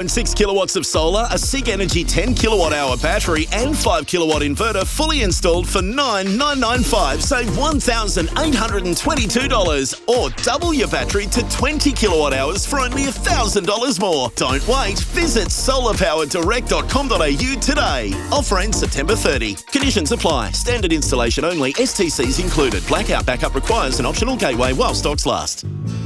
106 kilowatts of solar, a SIG Energy 10 kilowatt hour battery and 5 kilowatt inverter fully installed for $9,995. Save $1,822 or double your battery to 20 kilowatt hours for only $1,000 more. Don't wait. Visit solarpowerdirect.com.au today. Offer ends September 30. Conditions apply. Standard installation only. STCs included. Blackout backup requires an optional gateway while stocks last.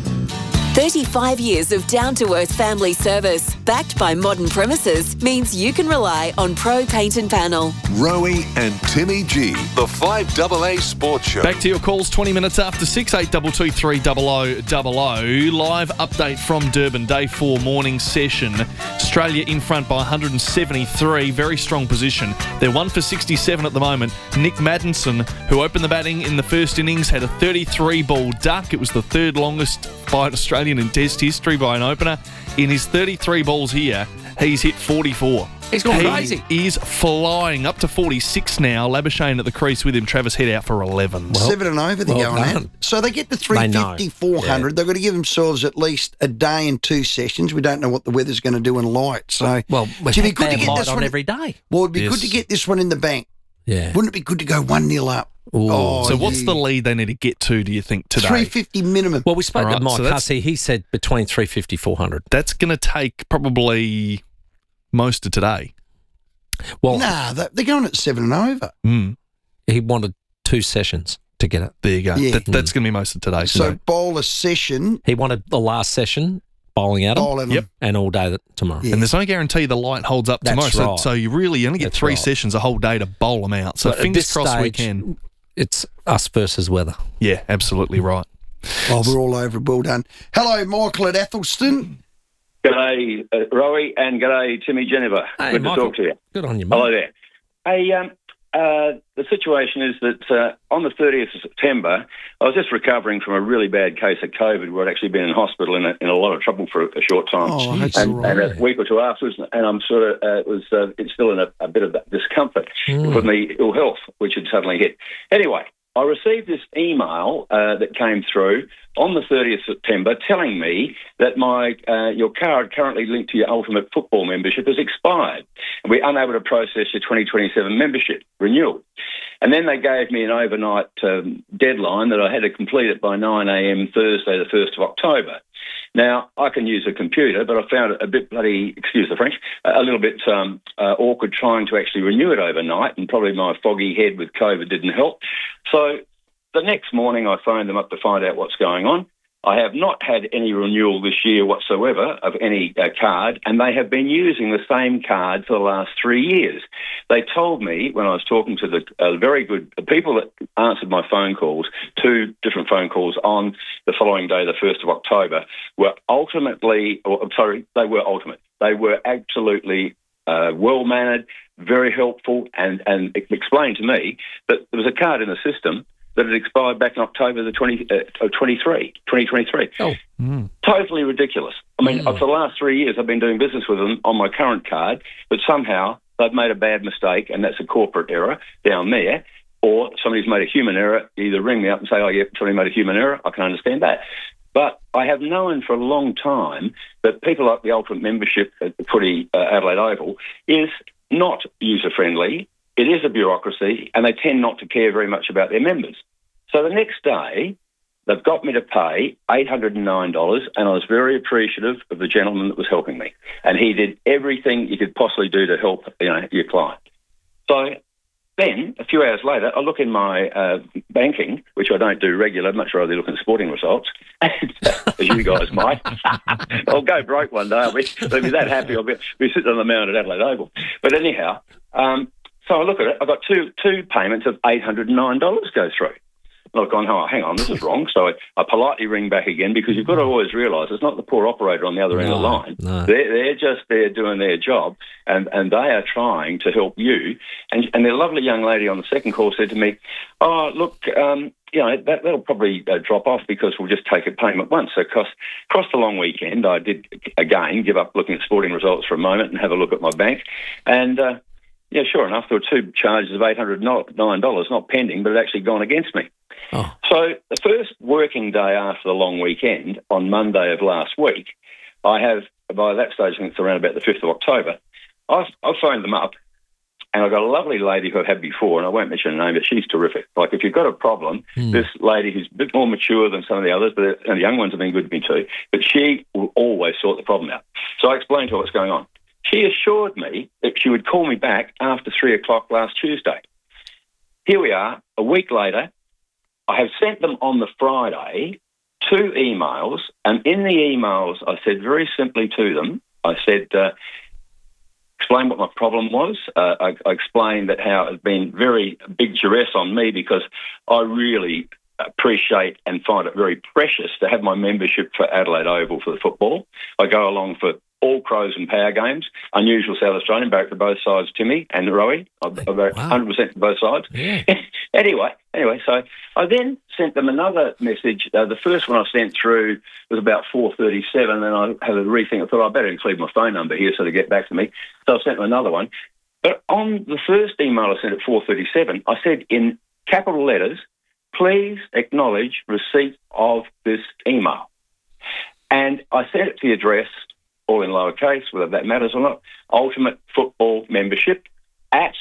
35 years of down-to-earth family service, backed by modern premises, means you can rely on Pro Paint and Panel. Rowie and Timmy G, the 5AA Sports Show. Back to your calls, 20 minutes after 6, 822 300 00. Live update from Durban, day 4 morning session. Australia in front by 173, very strong position. They're 1 for 67 at the moment. Nick Maddinson, who opened the batting in the first innings, had a 33-ball duck. It was the third longest by an Australian in Test history by an opener. In his 33 balls here, he's hit 44. He's gone crazy. He is flying up to 46 now. Labuschagne at the crease with him. Travis Head out for 11. 7 and over they're going at. So they get to 350, 400. They've got to give themselves at least a day and 2 sessions. We don't know what the weather's going to do in light. So, it'd be good to get this one every day. Well, it'd be good to get this one in the bank. Yeah. Wouldn't it be good to go 1-0 up? So what's the lead they need to get to, do you think, today? 350 minimum. Well, we spoke to Mike Hussey. He said between 350, 400. That's going to take probably most of today. Well, they're going at 7 and over. He wanted 2 sessions to get it. There you go. Yeah. That's going to be most of today. So bowl a session. He wanted the last session, bowling at him. Yep. And all day tomorrow. And there's no guarantee the light holds up tomorrow. That's right. So you really only get 3 sessions a whole day to bowl them out. So But fingers crossed we can. It's us versus weather. Yeah, absolutely right. We're all over it. Well done. Hello, Michael at Athelston. G'day, Rowie, and g'day, Timmy Jennifer. Hey, Good Michael. to talk to you. Good on you, mate. Hello there. Hey, the situation is that on the 30th of September, I was just recovering from a really bad case of COVID where I'd actually been in hospital in a lot of trouble for a short time. And a week or two afterwards, and I'm sort of it's still in a bit of discomfort with me ill health, which had suddenly hit. Anyway, I received this email that came through on the 30th of September telling me that your card currently linked to your Ultimate Football membership has expired and we're unable to process your 2027 membership renewal. And then they gave me an overnight deadline that I had to complete it by 9 a.m. Thursday, the 1st of October. Now, I can use a computer, but I found it a bit excuse the French, a little bit awkward trying to actually renew it overnight, and probably my foggy head with COVID didn't help. So the next morning I phoned them up to find out what's going on. I have not had any renewal this year whatsoever of any card, and they have been using the same card for the last 3 years. They told me when I was talking to the very good people that answered my phone calls, 2 different phone calls on the following day, the 1st of October, they were ultimate. They were absolutely well-mannered, very helpful, and explained to me that there was a card in the system that had expired back in October the 2023. Oh. Totally ridiculous. I mean, for the last 3 years I've been doing business with them on my current card, but somehow they've made a bad mistake, and that's a corporate error down there, or somebody's made a human error. Either ring me up and say, oh, yeah, somebody made a human error. I can understand that. But I have known for a long time that people like the Ultimate membership at the Footy Adelaide Oval is not user-friendly. It is a bureaucracy, and they tend not to care very much about their members. So the next day, they've got me to pay $809, and I was very appreciative of the gentleman that was helping me. And he did everything he could possibly do to help your client. So then, a few hours later, I look in my banking, which I don't do regular, much rather look at sporting results, as you guys might. I'll go broke one day. I'll be that happy. I'll be sitting on the mound at Adelaide Oval. But anyhow... so I look at it, I've got two payments of $809 go through. I've gone, oh, hang on, this is wrong. So I politely ring back again, because you've got to always realise it's not the poor operator on the other end of the line. No. They're just there doing their job, and they are trying to help you. And the lovely young lady on the second call said to me, oh, look, that'll probably drop off because we'll just take a payment once. So across the long weekend, I did, again, give up looking at sporting results for a moment and have a look at my bank. And... yeah, sure enough, there were 2 charges of $809, not pending, but it actually gone against me. Oh. So the first working day after the long weekend, on Monday of last week, I have by that stage, I think it's around about the 5th of October, I phoned them up, and I got a lovely lady who I've had before, and I won't mention her name, but she's terrific. Like, if you've got a problem, this lady who's a bit more mature than some of the others, and the young ones have been good to me too, but she will always sort the problem out. So I explained to her what's going on. She assured me that she would call me back after 3 o'clock last Tuesday. Here we are, a week later. I have sent them on the Friday 2 emails, and in the emails I said very simply to them, I said, explain what my problem was. I explained that how it had been very big duress on me because I really appreciate and find it very precious to have my membership for Adelaide Oval for the football. I go along for all Crows and Power games, unusual South Australian, back to both sides, Timmy and Rowie. I'm 100% to both sides. Yeah. Anyway, so I then sent them another message. The first one I sent through was about 4:37, and I had a rethink. I thought, I better include my phone number here so they get back to me. So I sent them another one. But on the first email I sent at 4:37, I said in capital letters, please acknowledge receipt of this email. And I sent it to the address, all in lowercase, whether that matters or not, Ultimate Football Membership at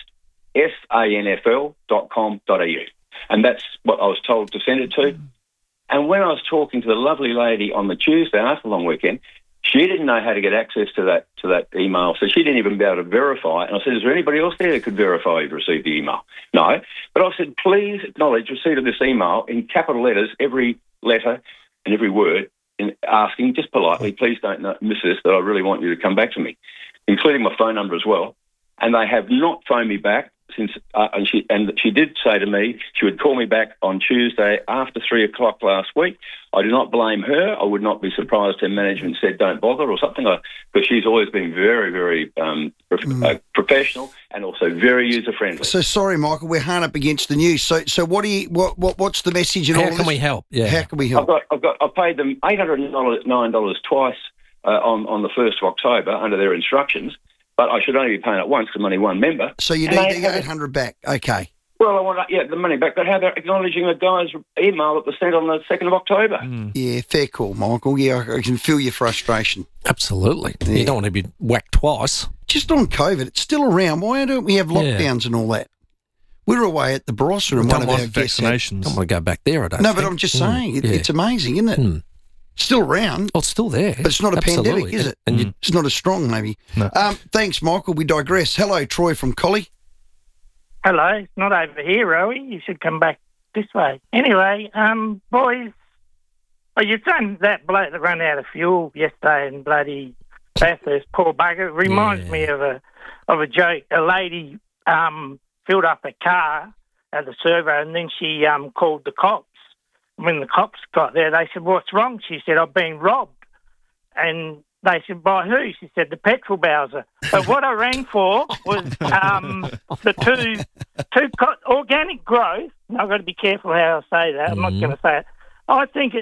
sanfl.com.au. And that's what I was told to send it to. And when I was talking to the lovely lady on the Tuesday after the long weekend, she didn't know how to get access to that email, so she didn't even be able to verify it. And I said, is there anybody else there that could verify you've received the email? No. But I said, please acknowledge receipt of this email in capital letters, every letter and every word, in asking just politely, please don't miss this, that I really want you to come back to me, including my phone number as well. And they have not phoned me back since, and she did say to me she would call me back on Tuesday after 3 o'clock last week. I do not blame her. I would not be surprised if management said don't bother or something, because she's always been very, very professional and also very user friendly. So sorry, Michael, we're hard up against the news. So what's the message in all this? How can we help? Yeah, how can we help? I paid them $809 twice on the 1st of October under their instructions. But I should only be paying it once because I'm only one member. So you need the $800 back. Okay. Well, I want the money back. But how about acknowledging a guy's email that was sent on the 2nd of October? Yeah, fair call, Michael. Yeah, I can feel your frustration. Absolutely. Yeah. You don't want to be whacked twice. Just on COVID, it's still around. Why don't we have lockdowns and all that? We're away at the Barossa and one of our vaccinations. Don't want to go back there, I don't think. But I'm just saying, it's amazing, isn't it? Still around. Oh, it's still there. But it's not a pandemic, is it? And it's not as strong, maybe. No. Thanks, Michael. We digress. Hello, Troy from Collie. Hello. It's not over here, Rowie. You should come back this way. Anyway, boys, you're saying that bloke that ran out of fuel yesterday in bloody Bathurst, poor bugger. It reminds me of a joke. A lady filled up a car at the servo and then she called the cops. When the cops got there, they said, what's wrong? She said, I've been robbed. And they said, by who? She said, the petrol bowser. But what I rang for was the two organic growth. And I've got to be careful how I say that. I'm not going to say it. I think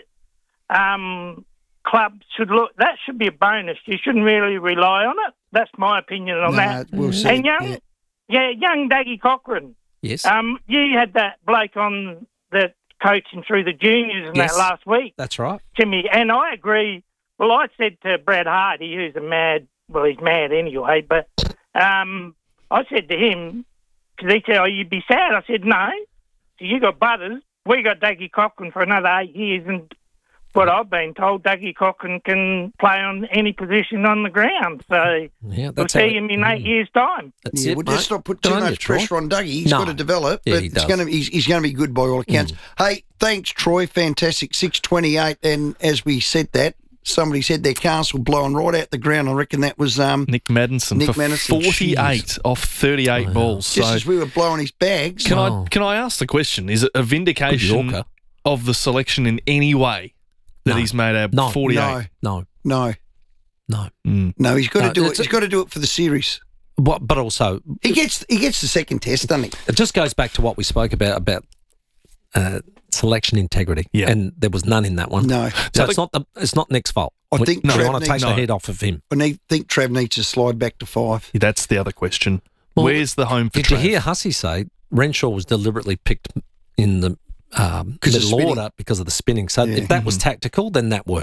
clubs should look, that should be a bonus. You shouldn't really rely on it. That's my opinion on that. We'll see. And young Dougie Cochran. Yes. You had that bloke on the coaching through the juniors and that last week. That's right. Timmy, and I agree. Well, I said to Brad Hardy, who's he's mad anyway, but I said to him, because he said, you'd be sad. I said, no. So you got Butters. We got Dougie Cochran for another 8 years, and what I've been told, Dougie Cochran can play on any position on the ground. So we'll see him in 8 years' time. That's it, we'll just not put too much pressure on Dougie. He's got to develop, but he's going to be good by all accounts. Hey, thanks, Troy. Fantastic. 6:28, and as we said that, somebody said their castle blowing right out the ground. I reckon that was Nick Maddison for 48 off 38 balls. Just as we were blowing his bags. Can I ask the question? Is it a vindication of the selection in any way that he's made a 48? No. No, he's got to do it. He's got to do it for the series. But also he gets the second test, doesn't he? It just goes back to what we spoke about selection integrity, and there was none in that one. No, so it's not Nick's fault. I think I want to take the head off of him. I think Trav needs to slide back to 5. That's the other question. Well, where's the home for Trav? Did you hear Hussey say Renshaw was deliberately picked in the middle order because of the spinning? So if that was tactical, then that worked.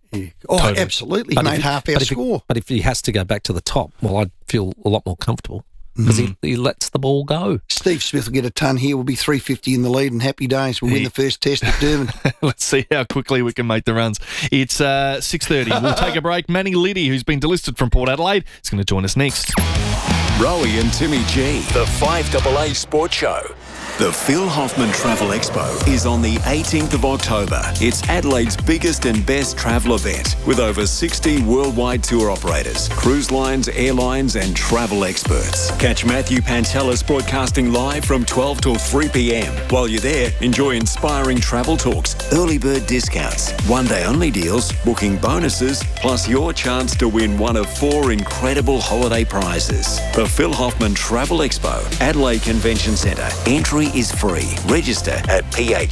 Yeah. Oh, totally. Absolutely. He made half our score. But if he has to go back to the top, well, I'd feel a lot more comfortable because he lets the ball go. Steve Smith will get a ton here. We'll be 350 in the lead and happy days. We'll win the first test at Durban. Let's see how quickly we can make the runs. It's 6:30. We'll take a break. Manny Liddy, who's been delisted from Port Adelaide, is going to join us next. Rowie and Timmy G, the 5AA Sports Show. The Phil Hoffman Travel Expo is on the 18th of October. It's Adelaide's biggest and best travel event with over 60 worldwide tour operators, cruise lines, airlines and travel experts. Catch Matthew Pantelis broadcasting live from 12 till 3 p.m. While you're there, enjoy inspiring travel talks, early bird discounts, one-day only deals, booking bonuses, plus your chance to win one of 4 incredible holiday prizes. The Phil Hoffman Travel Expo, Adelaide Convention Centre. Entry is free. Register at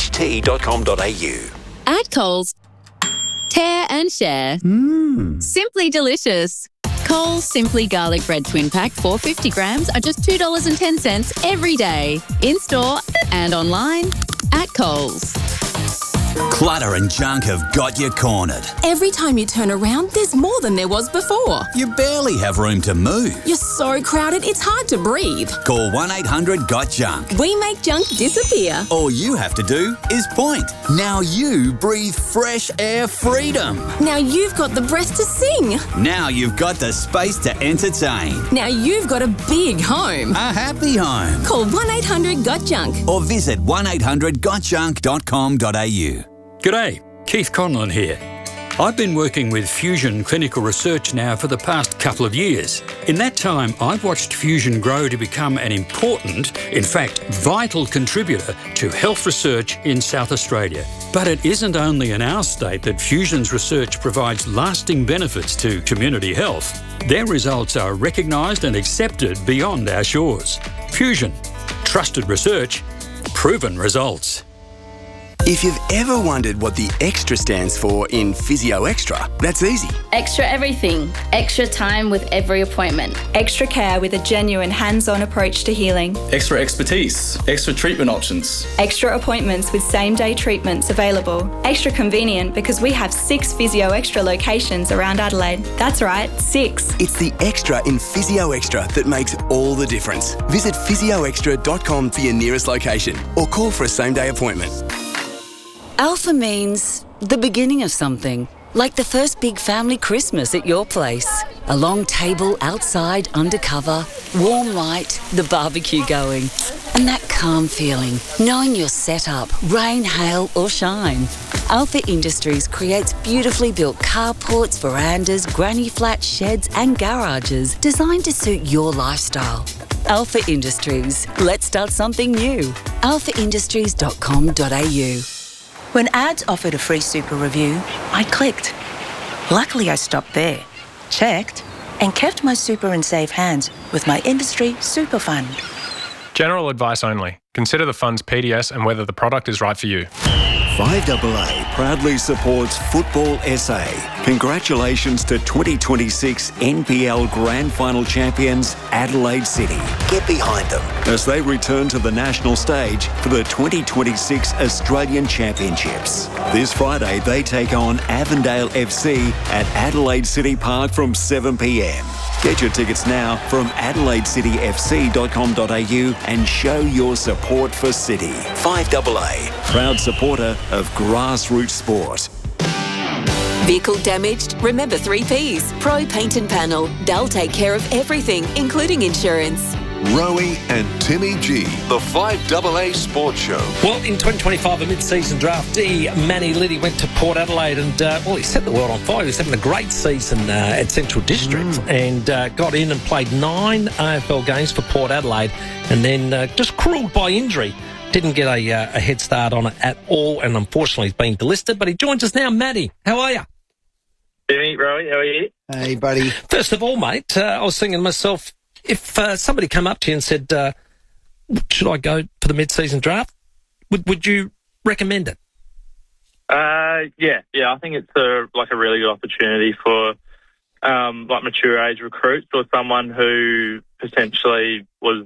pht.com.au. At Coles, tear and share. Simply delicious. Coles Simply Garlic Bread Twin Pack 450 grams are just $2.10 every day. In-store and online at Coles. Clutter and junk have got you cornered. Every time you turn around, there's more than there was before. You barely have room to move. You're so crowded, it's hard to breathe. Call 1-800-GOT-JUNK. We make junk disappear. All you have to do is point. Now you breathe fresh air freedom. Now you've got the breath to sing. Now you've got the space to entertain. Now you've got a big home. A happy home. Call 1-800-GOT-JUNK. Or visit 1-800-GOTJUNK.com.au. G'day, Keith Conlon here. I've been working with Fusion Clinical Research now for the past couple of years. In that time, I've watched Fusion grow to become an important, in fact, vital contributor to health research in South Australia. But it isn't only in our state that Fusion's research provides lasting benefits to community health. Their results are recognised and accepted beyond our shores. Fusion. Trusted research. Proven results. If you've ever wondered what the extra stands for in Physio Extra, that's easy. Extra everything. Extra time with every appointment. Extra care with a genuine hands-on approach to healing. Extra expertise. Extra treatment options. Extra appointments with same-day treatments available. Extra convenient because we have 6 Physio Extra locations around Adelaide. That's right, 6. It's the extra in Physio Extra that makes all the difference. Visit physioextra.com for your nearest location or call for a same-day appointment. Alpha means the beginning of something, like the first big family Christmas at your place. A long table outside, undercover, warm light, the barbecue going, and that calm feeling, knowing you're set up, rain, hail or shine. Alpha Industries creates beautifully built carports, verandas, granny flats, sheds and garages designed to suit your lifestyle. Alpha Industries. Let's start something new. alphaindustries.com.au. When ads offered a free super review, I clicked. Luckily, I stopped there, checked, and kept my super in safe hands with my industry super fund. General advice only. Consider the fund's PDS and whether the product is right for you. 5AA proudly supports Football SA. Congratulations to 2026 NPL Grand Final champions Adelaide City. Get behind them as they return to the national stage for the 2026 Australian Championships. This Friday they take on Avondale FC at Adelaide City Park from 7 p.m. Get your tickets now from adelaidecityfc.com.au and show your support for City. 5AA, proud supporter of grassroots sport. Vehicle damaged? Remember 3 Ps. Pro Paint and Panel. They'll take care of everything, including insurance. Rowie and Timmy G, the 5AA Sports Show. Well, in 2025, a mid-season draftee, Manny Liddy went to Port Adelaide and, he set the world on fire. He was having a great season at Central District and got in and played 9 AFL games for Port Adelaide and then just crawled by injury. Didn't get a head start on it at all and unfortunately he's been delisted, but he joins us now. Matty, how are you? Hey, Rowie, how are you? Hey, buddy. First of all, mate, I was thinking to myself, if somebody come up to you and said, should I go for the mid-season draft, would you recommend it? Yeah. I think it's a really good opportunity for mature age recruits or someone who potentially was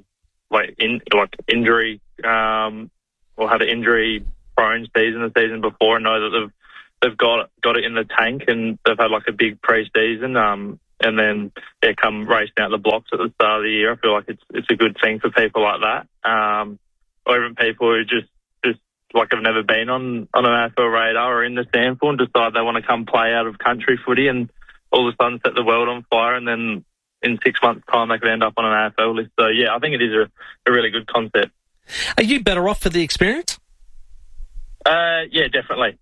injury or had an injury-prone season the season before and know that they've they've got it in the tank, and they've had like a big pre-season, and then come racing out the blocks at the start of the year. I feel like it's a good thing for people like that, or even people who just like have never been on an AFL radar or in the SANFL and decide they want to come play out of country footy and all of a sudden set the world on fire, and then in 6 months' time they could end up on an AFL list. So, yeah, I think it is a really good concept. Are you better off for the experience? Yeah, definitely.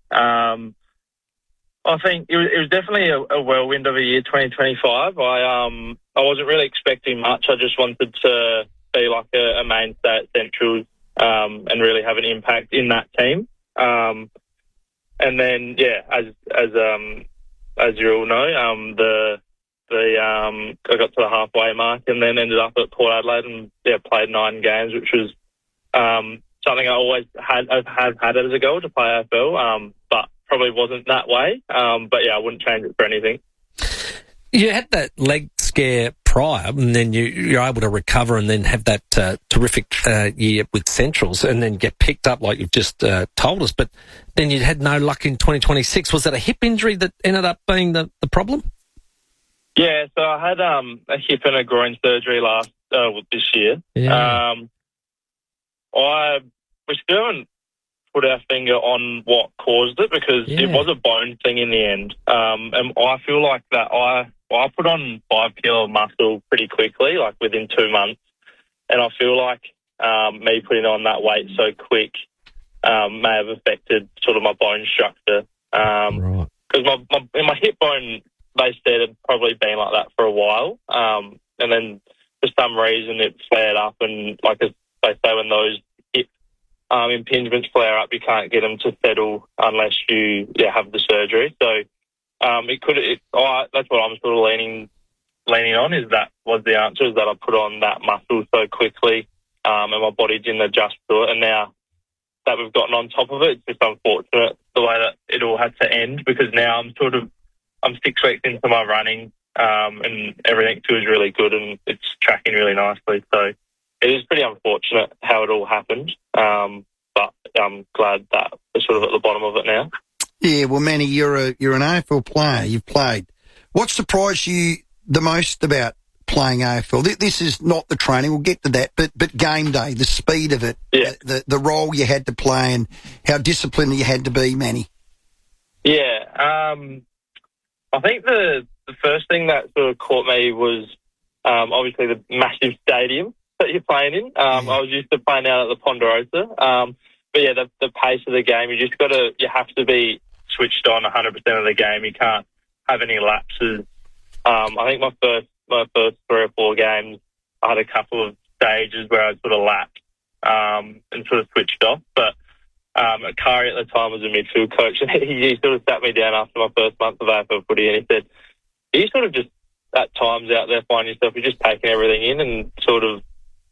I think it was definitely a whirlwind of a year, 2025. I wasn't really expecting much. I just wanted to be like a mainstay at Centrals and really have an impact in that team. And then, yeah, as you all know, I got to the halfway mark and then ended up at Port Adelaide and played 9 games, which was something I always have had as a goal, to play AFL, but probably wasn't that way. But yeah, I wouldn't change it for anything. You had that leg scare prior, and then you're able to recover and then have that terrific year with Centrals and then get picked up like you've just told us. But then you had no luck in 2026. Was that a hip injury that ended up being the problem? Yeah, so I had a hip and a groin surgery this year. Yeah. We still haven't put our finger on what caused it, because it was a bone thing in the end. And I feel like that I put on 5 kilo of muscle pretty quickly, like within 2 months. And I feel like me putting on that weight so quick may have affected sort of my bone structure. Because my hip bone, they said, had probably been like that for a while. And then for some reason it flared up, and like they say, when those hip impingements flare up, you can't get them to settle unless you have the surgery. So that's what I'm sort of leaning on, is that was the answer, is that I put on that muscle so quickly, and my body didn't adjust to it. And now that we've gotten on top of it, it's just unfortunate the way that it all had to end, because now I'm 6 weeks into my running, and everything feels really good and it's tracking really nicely. So it is pretty unfortunate how it all happened, but I'm glad that we're sort of at the bottom of it now. Yeah, well, Manny, you're an AFL player. You've played. What surprised you the most about playing AFL? This is not the training. We'll get to that, but game day, the speed of it, the role you had to play, and how disciplined you had to be, Manny. Yeah, I think the first thing that sort of caught me was obviously the massive stadium that you're playing in. I was used to playing out at the Ponderosa, but yeah, the pace of the game, you have to be switched on 100% of the game. You can't have any lapses. I think my first 3 or 4 games, I had a couple of stages where I sort of lapped and sort of switched off. But Kari at the time was a midfield coach, and he sort of sat me down after my first month of AFL footy, and he said, "Are you sort of just at times out there finding yourself, you're just taking everything in and sort of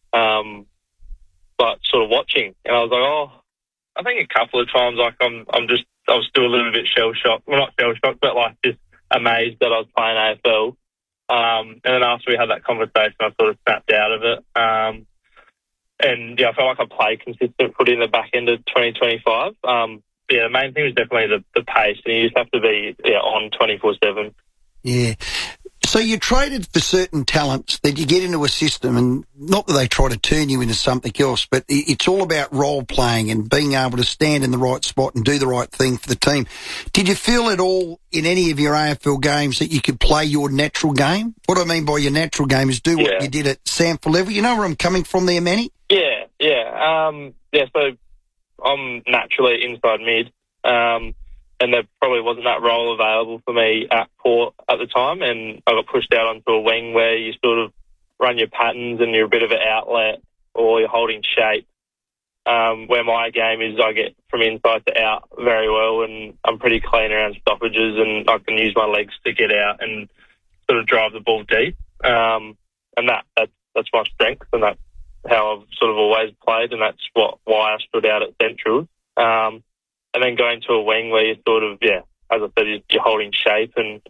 watching?" And I was like, "Oh, I think a couple of times, like I was still a little bit shell shocked. Well, not shell shocked, but like just amazed that I was playing AFL." And then after we had that conversation, I sort of snapped out of it. And yeah, I felt like I played consistent footy in the back end of 2025. Yeah, the main thing was definitely the pace, and you just have to be on 24/7. Yeah. So you traded for certain talents that you get into a system, and not that they try to turn you into something else, but it's all about role playing and being able to stand in the right spot and do the right thing for the team. Did you feel at all in any of your AFL games that you could play your natural game? What I mean by your natural game is do what you did at SANFL level. You know where I'm coming from there, Manny? Yeah. So I'm naturally inside mid. And there probably wasn't that role available for me at Port at the time, and I got pushed out onto a wing where you sort of run your patterns and you're a bit of an outlet, or you're holding shape, where my game is I get from inside to out very well, and I'm pretty clean around stoppages, and I can use my legs to get out and sort of drive the ball deep, and that's my strength, and that's how I've sort of always played, and that's why I stood out at Central. And then going to a wing where you're sort of, as I said, you're holding shape and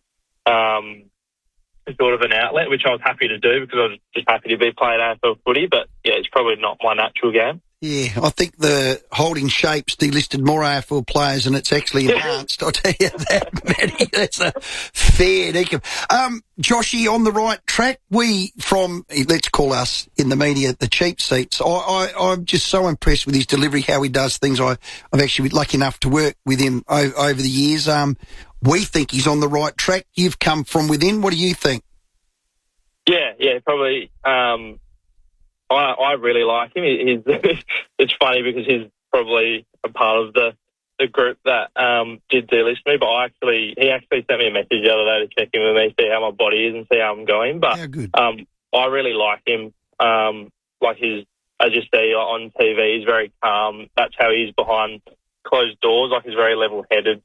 sort of an outlet, which I was happy to do because I was just happy to be playing AFL footy. But, yeah, it's probably not my natural game. Yeah, I think the holding shapes delisted more AFL players and it's actually enhanced. I'll tell you that, Matty. That's a fair dinkum. Joshy, on the right track, let's call us in the media the cheap seats. I'm just so impressed with his delivery, how he does things. I've actually been lucky enough to work with him over the years. We think he's on the right track. You've come from within. What do you think? Yeah, probably. I really like him. It's funny because he's probably a part of the group that did delist me, but he actually sent me a message the other day to check in with me, see how my body is and see how I'm going. But I really like him. As you see on TV, he's very calm. That's how he is behind closed doors. He's very level-headed.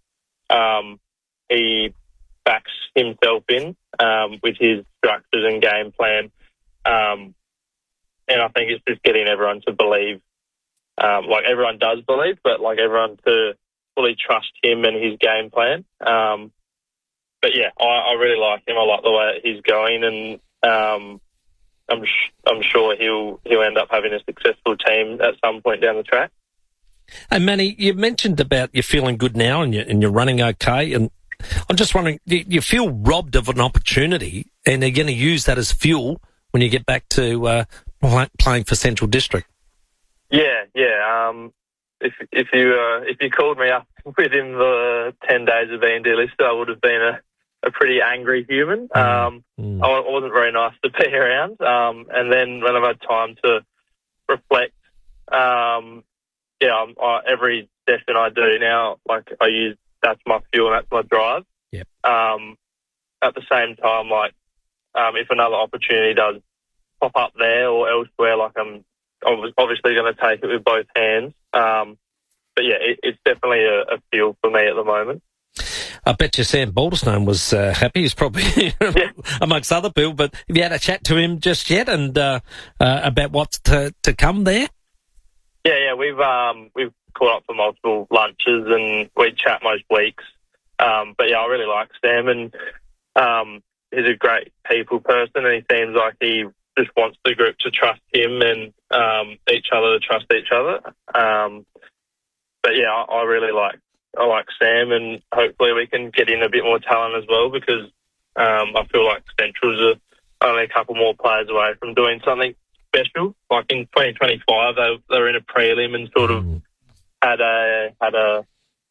He backs himself in with his structures and game plan. And I think it's just getting everyone to believe, everyone does believe, but everyone to fully trust him and his game plan. But yeah, I really like him. I like the way he's going, and I'm sure he'll end up having a successful team at some point down the track. Hey Manny, you mentioned about you're feeling good now and you're running okay, and I'm just wondering, do you feel robbed of an opportunity, and are you going to use that as fuel when you get back to playing for Central District? Yeah. If you called me up within the 10 days of being delisted, I would have been a pretty angry human. I wasn't very nice to be around. And then when I've had time to reflect, every session I do now, that's my fuel and that's my drive. Yep. At the same time, if another opportunity does pop up there or elsewhere, I'm obviously going to take it with both hands. But yeah, it's definitely a fuel for me at the moment. I bet you Sam Balderstone was happy. He's probably amongst other people. But have you had a chat to him just yet, and about what's to come there? Yeah, we've caught up for multiple lunches and we chat most weeks. But yeah, I really like Sam, and he's a great people person, and he seems like he just wants the group to trust him and each other to trust each other. But yeah, I really like Sam, and hopefully we can get in a bit more talent as well, because I feel like Central's are only a couple more players away from doing something special. In 2025, they were in a prelim and sort of they had a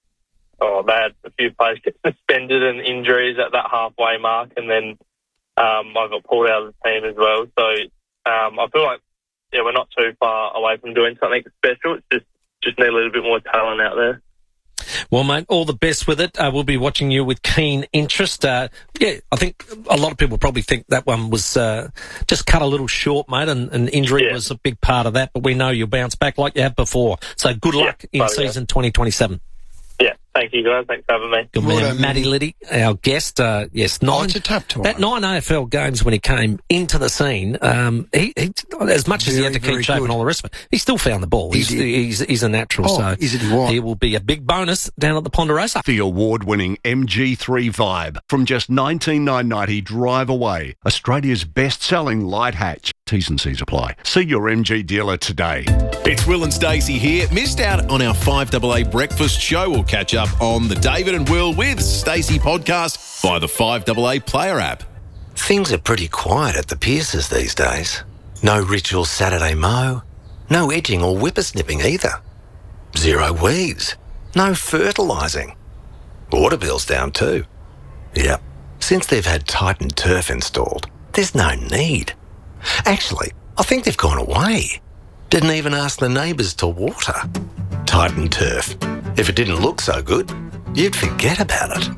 few players get suspended and injuries at that halfway mark, and then I got pulled out of the team as well. So I feel like we're not too far away from doing something special. It's just need a little bit more talent out there. Well, mate, all the best with it. We'll be watching you with keen interest. I think a lot of people probably think that one was just cut a little short, mate, and injury was a big part of that. But we know you'll bounce back like you have before. So good luck in season 2027. Yeah, thank you, guys. Thanks for having me. Good man. Matty Liddy, our guest. It's a tough time. That 9 AFL games when he came into the scene, he as much as he had to keep shape and all the rest of it, he still found the ball. He's a natural, so he will be a big bonus down at the Ponderosa. The award-winning MG3 Vibe from just $19,990 drive away. Australia's best-selling light hatch. T's and C's apply. See your MG dealer today. It's Will and Stacey here. Missed out on our 5AA breakfast show? We'll catch up on the David and Will with Stacey podcast via the 5AA player app. Things are pretty quiet at the Pierces these days. No ritual Saturday mow, no edging or whippersnipping either. Zero weeds, no fertilising. Water bill's down too. Yep, since they've had Titan Turf installed, there's no need. Actually, I think they've gone away. Didn't even ask the neighbours to water. Titan Turf. If it didn't look so good, you'd forget about it.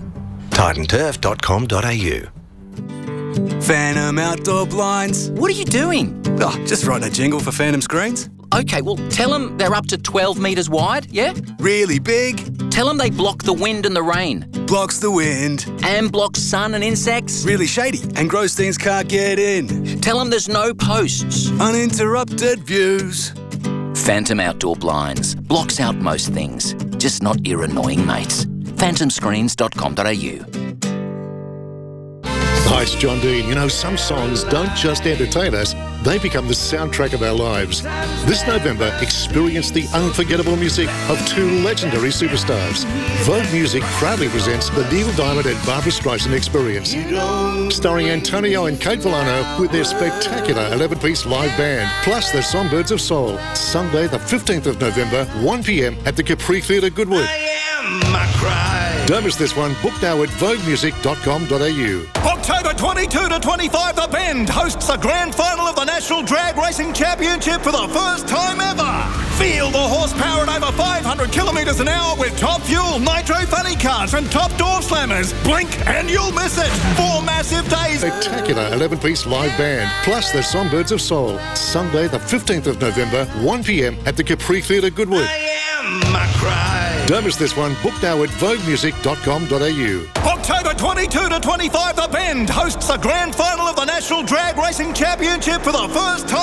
TitanTurf.com.au. Phantom Outdoor Blinds. What are you doing? Oh, just writing a jingle for Phantom Screens. Okay, well, tell them they're up to 12 metres wide, yeah? Really big? Tell them they block the wind and the rain. Blocks the wind. And blocks sun and insects. Really shady, and Grosstein's can't get in. Tell them there's no posts. Uninterrupted views. Phantom Outdoor Blinds. Blocks out most things, just not your annoying mates. PhantomScreens.com.au. Hi, it's John Dean. You know, some songs don't just entertain us, they become the soundtrack of our lives. This November, experience the unforgettable music of two legendary superstars. Vogue Music proudly presents the Neil Diamond and Barbra Streisand Experience, starring Antonio and Kate Villano with their spectacular 11-piece live band, plus the Songbirds of Soul. Sunday, the 15th of November, 1 p.m. at the Capri Theatre, Goodwood. Don't miss this one. Book now at voguemusic.com.au. October 22 to 25, The Bend hosts the grand final of the National Drag Racing Championship for the first time ever. Feel the horsepower at over 500 kilometres an hour with top fuel, nitro funny cars and top door slammers. Blink and you'll miss it. 4 massive days. Spectacular 11-piece live band, plus the Songbirds of Soul. Sunday, the 15th of November, 1 p.m. at the Capri Theatre, Goodwood. Don't miss this one. Book now at voguemusic.com.au. October 22 to 25, The Bend hosts the grand final of the National Drag Racing Championship for the first time